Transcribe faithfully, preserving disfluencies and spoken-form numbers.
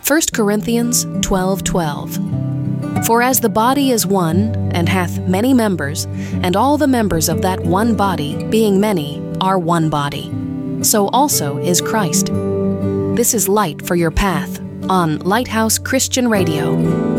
First Corinthians twelve twelve. For as the body is one, and hath many members, and all the members of that one body, being many, are one body, so also is Christ. This is Light for Your Path on Lighthouse Christian Radio.